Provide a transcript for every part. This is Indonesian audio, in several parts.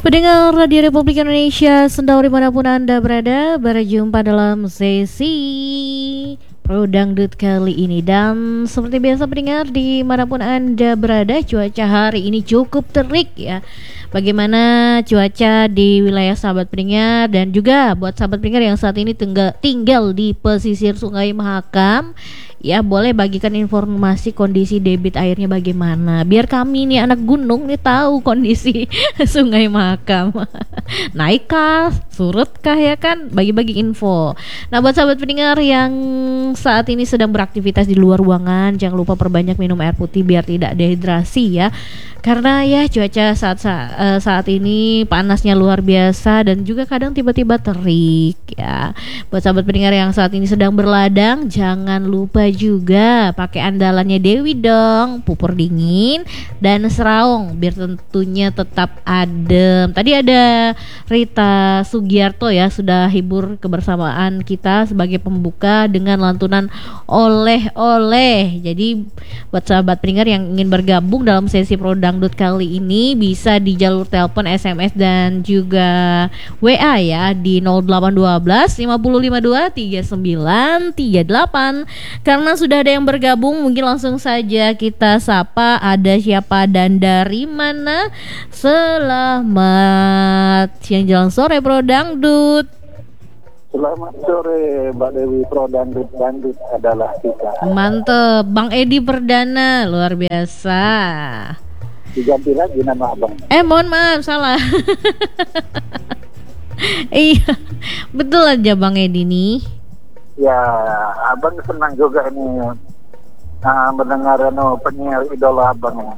Pendengar Radio Republik Indonesia, sendau dimanapun Anda berada, berjumpa dalam sesi Pro Dangdut kali ini. Dan seperti biasa pendengar, dimanapun Anda berada, cuaca hari ini cukup terik ya. Bagaimana cuaca di wilayah sahabat pendengar, dan juga buat sahabat pendengar yang saat ini tinggal di pesisir Sungai Mahakam, ya boleh bagikan informasi kondisi debit airnya bagaimana, biar kami nih anak gunung nih tahu kondisi Sungai Mahakam. Naikkah, surutkah, ya kan, bagi-bagi info. Nah buat sahabat pendengar yang saat ini sedang beraktivitas di luar ruangan, jangan lupa perbanyak minum air putih biar tidak dehidrasi ya. Karena ya cuaca saat ini panasnya luar biasa dan juga kadang tiba-tiba terik ya. Buat sahabat pendengar yang saat ini sedang berladang, jangan lupa juga pakai andalannya Dewi dong, pupur dingin dan seraung biar tentunya tetap adem. Tadi ada Rita Sugiarto ya, sudah hibur kebersamaan kita sebagai pembuka dengan lantunan oleh-oleh. Jadi buat sahabat pendengar yang ingin bergabung dalam sesi Pro Dangdut kali ini bisa di jalur telepon, SMS dan juga WA ya di 0812 552 3938. Karena sudah ada yang bergabung, mungkin langsung saja kita sapa. Ada siapa dan dari mana? Selamat siang jelang sore Pro Dangdut. Selamat sore Mbak Dewi, Pro Dangdut adalah kita. Mantep, Bang Edi Perdana, luar biasa. Diganti lagi nama abang. Mohon maaf, salah. Iya, betul aja Bang Edi nih. Ya, abang senang juga ini mendengar penyiar idola abang.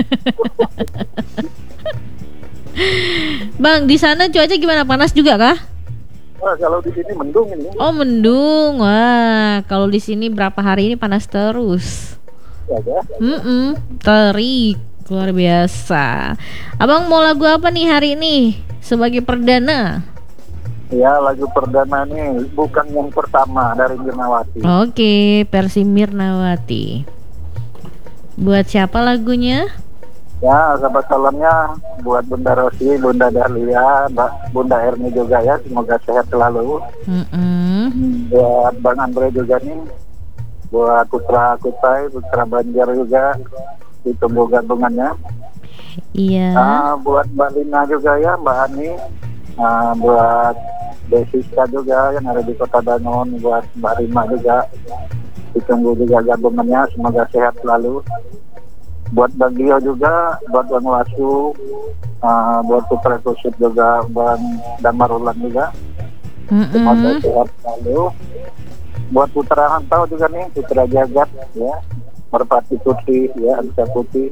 Bang, di sana cuaca gimana? Panas juga kah? Wah, kalau di sini mendung ini. Oh, mendung. Wah, kalau di sini berapa hari ini panas terus. Ya, ya. Terik, luar biasa. Abang mau lagu apa nih hari ini sebagai perdana? Ya, lagu perdana nih bukan yang pertama dari Mirnawati. Oke, versi Mirnawati. Buat siapa lagunya? Ya, sahabat salamnya buat Bunda Rosi, Bunda Dahlia, Bunda Erni juga ya, semoga sehat selalu. Buat Bang Andre juga nih, buat Putra Kutai, Putra Banjar juga, ditunggu gabungannya. Iya. Buat Mbak Lina juga ya, Mbak Ani, buat Desiska juga yang ada di Kota Dangon, buat Mbak Rima juga, ditunggu juga gabungannya, semoga sehat selalu. Buat Bang Dio juga, buat Bang Wasu, buat Putra Kusut juga, Bang Damarulan juga, semoga sehat selalu. Buat Putra Hantau juga nih, Putra Jagat ya, Merpati Putih ya, Anissa Putih.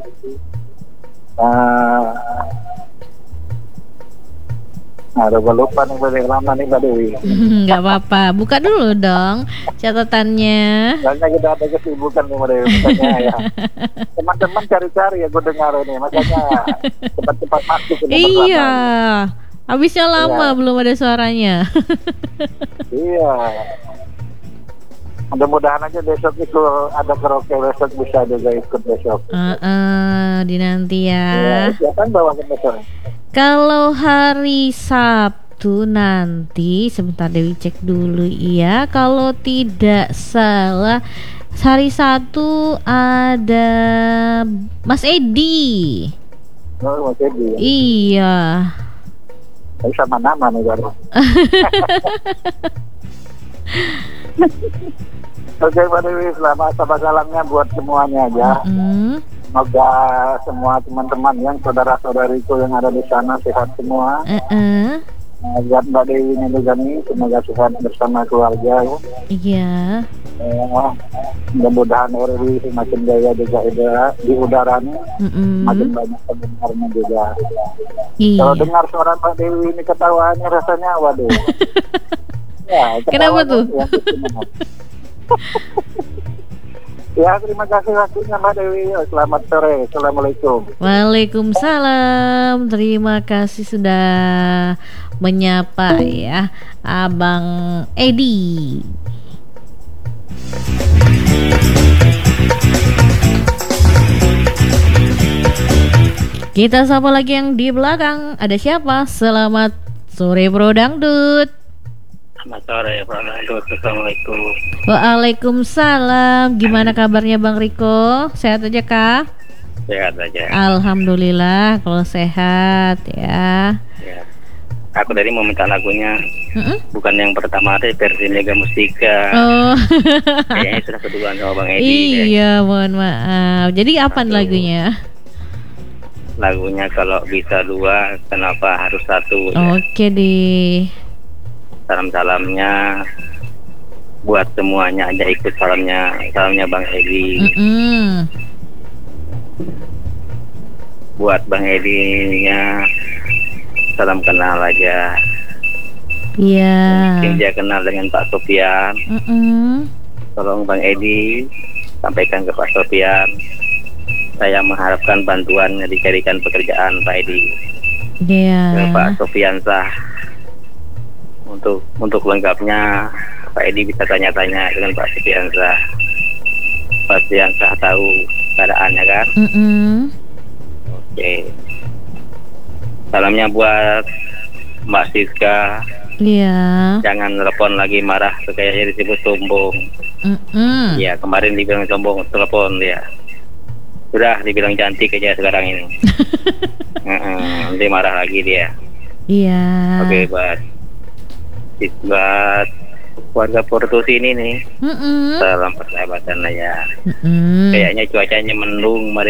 Udah lupa nih, balik lama nih Mbak Dewi. Gak apa-apa, buka dulu dong catatannya. Makanya kita ada kesibukan nih Mbak Dewi, makanya ya. Teman-teman cari-cari ya gue dengar ini, makanya cepat-cepat masuk. Iya, habisnya lama belum ada suaranya. Iya. Mudah-mudahan aja besok itu ada karaoke, besok bisa juga ikut besok. Dinanti ya. Siapa yang bawa besok? Kalau hari Sabtu nanti, sebentar Dewi cek dulu ya. Kalau tidak salah hari Sabtu ada Mas Edi. Oh, Mas Edi. Iya. Sama nama nih baru. Oke Mbak Dewi, selamat salamnya buat semuanya aja. Semoga semua teman-teman yang saudara-saudariku yang ada di sana sehat semua. Buat Mbak Dewi ini juga nih, semoga sehat bersama keluarga ya. Iya. Mudah-mudahan RRI semakin jaya juga di udara nih, makin banyak pendengarnya juga. Iya. Kalau dengar suara Mbak Dewi ini ketawaannya rasanya waduh. Ya, kenapa tuh? Ya, terima kasih waktunya Mbak Dewi. Selamat sore. Assalamualaikum. Waalaikumsalam. Terima kasih sudah menyapa ya Abang Edi. Kita sapa lagi yang di belakang. Ada siapa? Selamat sore Bro Dangdut. Selamat sore, Pak Dangdut. Assalamualaikum. Waalaikumsalam. Gimana kabarnya Bang Riko? Sehat aja kah? Sehat aja. Alhamdulillah kalau sehat ya. Ya. Aku tadi mau minta lagunya. Bukan yang pertama, tapi versi Mega Mustika. Oh. Kayaknya sudah keduluan sama Bang Edi. Iya, mohon maaf. Jadi apa lagunya? Lagunya kalau bisa dua, kenapa harus satu? Oke deh. Salam-salamnya buat semuanya aja, ikut salamnya Bang Edi. Buat Bang Edi-nya salam kenal aja. Iya. Mungkin dia kenal dengan Pak Sofian. Tolong Bang Edi sampaikan ke Pak Sofian, saya mengharapkan bantuannya dicarikan pekerjaan Pak Edi. Iya. Ke Pak Sofian Sah. Untuk lengkapnya Pak Edi bisa tanya-tanya dengan Pak Sofian Sah. Pak Sofian Sah tahu keadaannya kan? Oke. Salamnya buat Mbak Siska. Iya. Jangan telepon lagi, marah kayaknya disebut sombong. Ya, kemarin dibilang sombong, telepon dia. Sudah dibilang cantik aja sekarang ini. Nanti marah lagi dia. Iya. Oke, buat warga Portus ini nih. Salam persahabatan aja. Kayaknya cuacanya mendung.